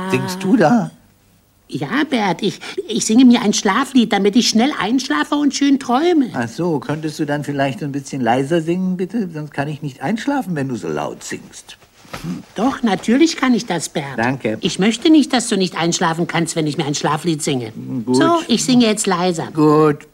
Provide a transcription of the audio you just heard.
Was singst du da? Ja, Bert, ich singe mir ein Schlaflied, damit ich schnell einschlafe und schön träume. Ach so, könntest du dann vielleicht ein bisschen leiser singen, bitte? Sonst kann ich nicht einschlafen, wenn du so laut singst. Doch, natürlich kann ich das, Bert. Danke. Ich möchte nicht, dass du nicht einschlafen kannst, wenn ich mir ein Schlaflied singe. Gut. So, ich singe jetzt leiser. Gut.